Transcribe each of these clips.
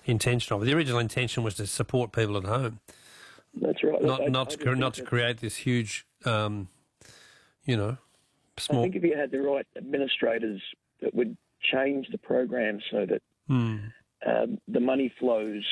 intention of it. The original intention was to support people at home. That's right. Not to create this huge, small... I think if you had the right administrators that would change the program so that the money flows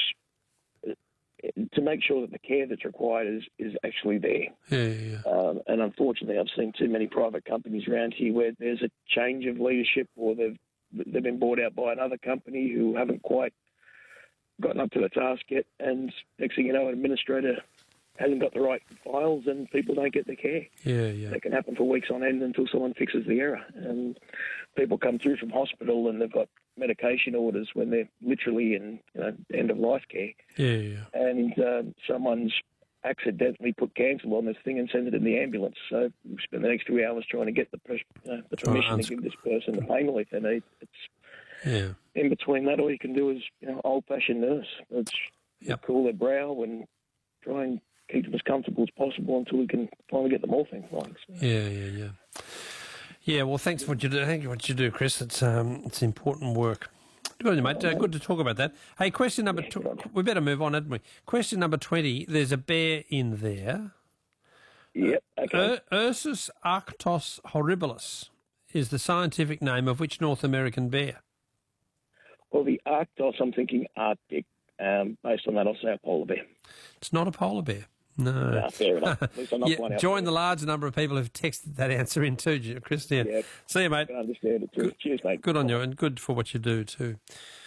to make sure that the care that's required is actually there. Yeah. And unfortunately, I've seen too many private companies around here where there's a change of leadership, or they've been bought out by another company who haven't quite gotten up to the task yet, and next thing you know, an administrator hasn't got the right files and people don't get the care. Yeah. That can happen for weeks on end until someone fixes the error. And people come through from hospital and they've got medication orders when they're literally in end-of-life care. Yeah. And someone's accidentally put cancel on this thing and send it in the ambulance. So we spend the next 2 hours trying to get the permission to give this person the pain relief they need. Yeah. In between that, all you can do is old-fashioned nurse. It's cool their brow and try and keep them as comfortable as possible until we can finally get them all things right. So. Yeah. Yeah, well, thanks for what you do. Thank you for what you do, Chris. It's important work. Good on you, mate. Good to talk about that. Hey, question number we better move on, hadn't we? Question number 20. There's a bear in there. Yep. Okay. Ursus arctos horribilis is the scientific name of which North American bear? Well, the arctos, I'm thinking Arctic. Based on that, I'll say a polar bear. It's not a polar bear. No. Fair enough. At least I'm not one out join there. the large number of people who've texted that answer in too, Christian. Yeah. See you, mate. I can understand it too. Cheers, mate. Good on you, and good for what you do too.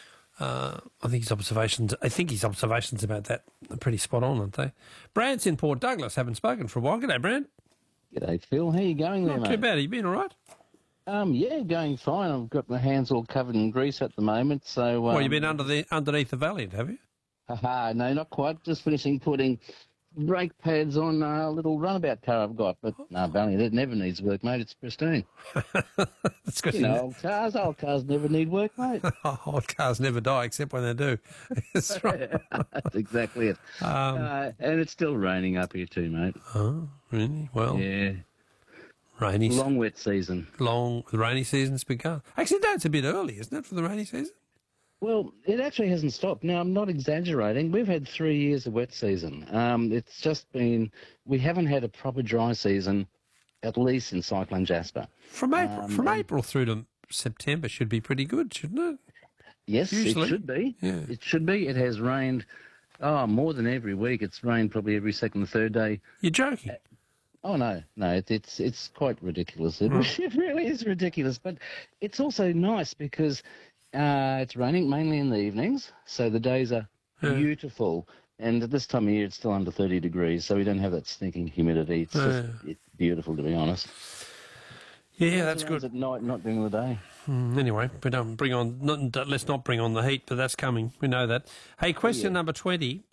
I think his observations about that are pretty spot on, aren't they? Brant's in Port Douglas. Haven't spoken for a while. G'day, Brant. G'day, Phil. How you going there, mate? Not too bad. You been all right? Yeah, going fine. I've got my hands all covered in grease at the moment, so... Well, you've been underneath the Valiant, have you? No, not quite. Just finishing putting brake pads on a little runabout car I've got. But no, Valiant, it never needs work, mate. It's pristine. That's good. Old cars never need work, mate. Old cars never die, except when they do. That's right. That's exactly it. And it's still raining up here too, mate. Oh, really? Well... Yeah. Rainy. Long wet season. The rainy season's begun. Actually, no, it's a bit early, isn't it, for the rainy season? Well, it actually hasn't stopped. Now, I'm not exaggerating. We've had 3 years of wet season. It's just been... We haven't had a proper dry season, at least in Cyclone Jasper. From April through to September should be pretty good, shouldn't it? Yes, usually. It should be. Yeah. It should be. It has rained, more than every week. It's rained probably every second or third day. You're joking? Oh, no, it's quite ridiculous. It really is ridiculous. But it's also nice because it's raining mainly in the evenings, so the days are beautiful. And at this time of year, it's still under 30 degrees, so we don't have that stinking humidity. It's beautiful, to be honest. Yeah, that's good. At night, not during the day. Anyway, we don't let's not bring on the heat, but that's coming. We know that. Hey, question number 20.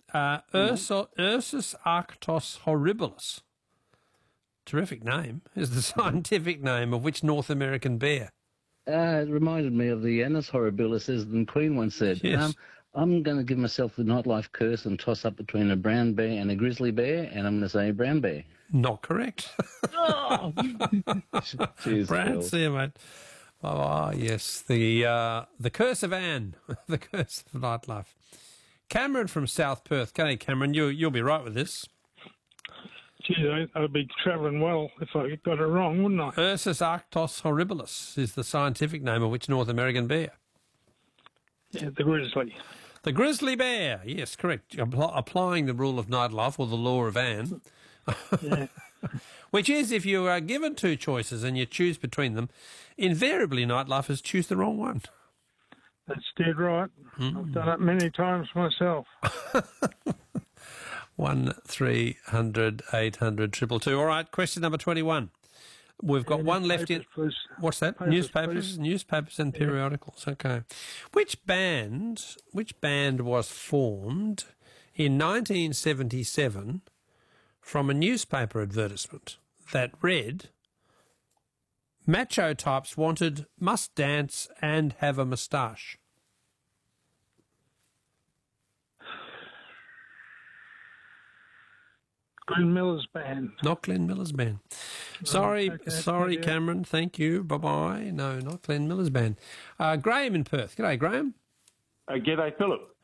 Ursus arctos horribilis. Terrific name, is the scientific name of which North American bear? It reminded me of the Annus horribilis, as the Queen once said. Yes. I'm going to give myself the nightlife curse and toss up between a brown bear and a grizzly bear, and I'm going to say brown bear. Not correct. Cheers, Brad, Phil. see you, mate. Yes, the curse of Anne, the curse of nightlife. Cameron from South Perth. G'day, Cameron. You'll be right with this. Gee, I'd be travelling well if I got it wrong, wouldn't I? Ursus arctos horribilis is the scientific name of which North American bear? Yeah, the grizzly. The grizzly bear. Yes, correct. Applying the rule of nightlife, or the law of Anne. Yeah. Which is, if you are given two choices and you choose between them, invariably nightlifers choose the wrong one. That's dead right. I've done it many times myself. 1300 800 222. All right, question number 21. We've got one left in. Please. What's that? Newspapers and periodicals. Okay. Which band was formed in 1977 from a newspaper advertisement that read, "Macho types wanted, must dance and have a moustache"? Glenn Miller's band. Not Glenn Miller's band. Sorry, Cameron. Thank you. Bye-bye. No, not Glenn Miller's band. Graham in Perth. G'day, Graham. G'day, Philip.